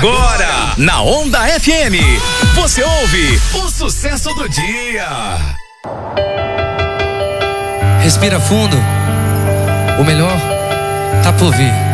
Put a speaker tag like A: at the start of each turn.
A: Agora, na Onda FM, você ouve o sucesso do dia.
B: Respira fundo, o melhor tá por vir.